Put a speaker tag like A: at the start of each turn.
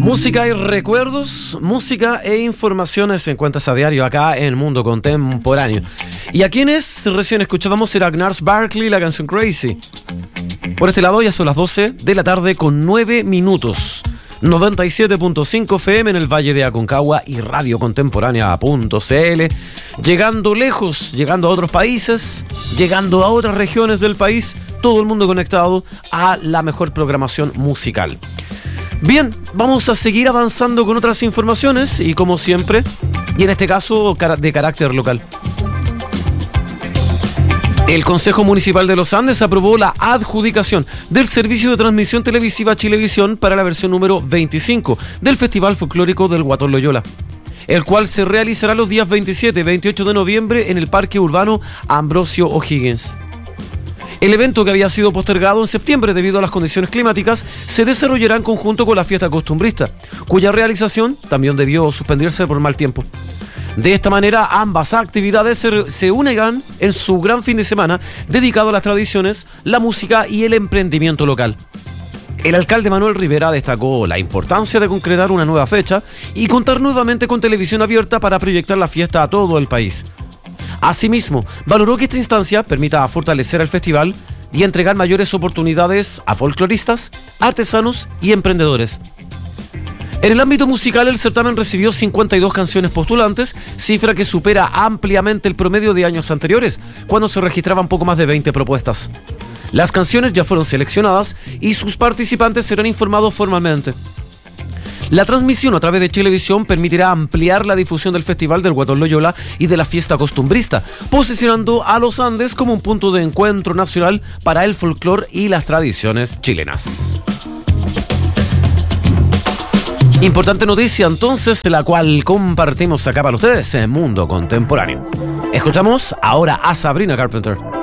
A: Música y recuerdos, música e informaciones se encuentras a diario acá en Mundo Contemporáneo. Y a quienes recién escuchábamos era Gnarls Barkley, la canción Crazy. Por este lado ya son las 12 de la tarde con 9 minutos. 97.5 FM en el Valle de Aconcagua y radiocontemporánea.cl. Llegando lejos, llegando a otros países, llegando a otras regiones del país, todo el mundo conectado a la mejor programación musical. Bien, vamos a seguir avanzando con otras informaciones y como siempre, y en este caso de carácter local. El Consejo Municipal de Los Andes aprobó la adjudicación del servicio de transmisión televisiva Chilevisión para la versión número 25 del Festival Folclórico del Guatón Loyola, el cual se realizará los días 27 y 28 de noviembre en el Parque Urbano Ambrosio O'Higgins. El evento, que había sido postergado en septiembre debido a las condiciones climáticas, se desarrollará en conjunto con la fiesta costumbrista, cuya realización también debió suspenderse por mal tiempo. De esta manera, ambas actividades se unirán en su gran fin de semana dedicado a las tradiciones, la música y el emprendimiento local. El alcalde Manuel Rivera destacó la importancia de concretar una nueva fecha y contar nuevamente con televisión abierta para proyectar la fiesta a todo el país. Asimismo, valoró que esta instancia permita fortalecer el festival y entregar mayores oportunidades a folcloristas, artesanos y emprendedores. En el ámbito musical, el certamen recibió 52 canciones postulantes, cifra que supera ampliamente el promedio de años anteriores, cuando se registraban poco más de 20 propuestas. Las canciones ya fueron seleccionadas y sus participantes serán informados formalmente. La transmisión a través de Chilevisión permitirá ampliar la difusión del Festival del Guatón Loyola y de la fiesta costumbrista, posicionando a los Andes como un punto de encuentro nacional para el folclore y las tradiciones chilenas. Importante noticia entonces, la cual compartimos acá para ustedes en Mundo Contemporáneo. Escuchamos ahora a Sabrina Carpenter.